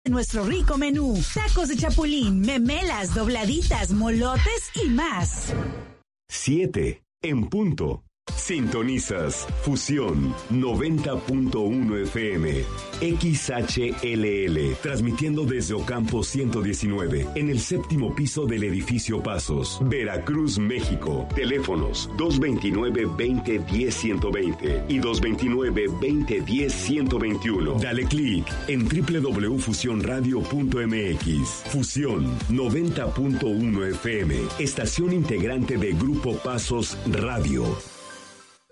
Nuestro rico menú, tacos de chapulín, memelas, dobladitas, molotes y más. 7 en punto. Sintonizas Fusión 90.1 FM XHLL, transmitiendo desde Ocampo 119, en el 7º piso del edificio Pasos, Veracruz, México. Teléfonos 229-2010-120 y 229-2010-121. Dale clic en www.fusionradio.mx. Fusión 90.1 FM, estación integrante de Grupo Pasos Radio.